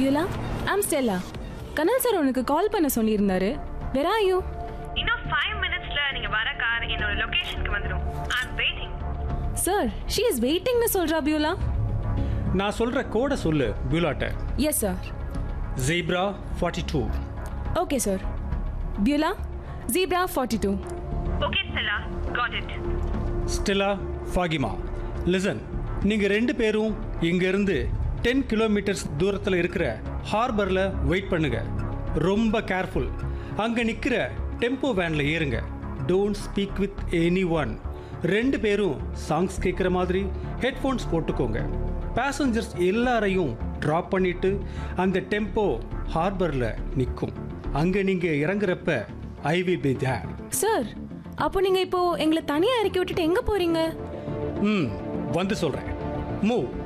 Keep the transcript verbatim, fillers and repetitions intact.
Beulah, I'm Stella. Kanal sir உனக்கு கால் பண்ண சொல்லியிருந்தாரு. Where are you? இன்னும் five minutesல நீங்க வர கார் என்னோட லொகேஷனுக்கு வந்துரும். I'm waiting. Sir, she is waiting னு சொல்றா பியூலா. நான் சொல்ற கோட சொல்லு பியூலாட்ட. Yes sir. Zebra forty-two. Okay sir. Beulah, Zebra forty-two. Okay Stella, got it. Stella, Fagima. Listen, நீங்க ரெண்டு பேரும் இங்க இருந்து ten கிலோமீட்டர்ஸ் தூரத்துல இருக்கிற ஹார்பர்ல வெயிட் பண்ணுங்க. ரொம்ப கேர்ஃபுல். அங்க நிக்கிற டெம்போ வேன்ல ஏறுங்க. Don't speak with any one. ரெண்டு பேரும் சாங்ஸ் கேட்குற மாதிரி ஹெட்ஃபோன்ஸ் போட்டுக்கோங்க. பேசஞ்சர்ஸ் எல்லாரையும் ட்ராப் பண்ணிட்டு அந்த டெம்போ ஹார்பர்ல நிற்கும். அங்க நீங்க இறங்குறப்ப I will be there. Sir, அப்போ நீங்க இப்போ எங்களை தனியா இறக்கி விட்டுட்டு எங்க போறீங்க? ம் வந்து சொல்றேன். மூவ்.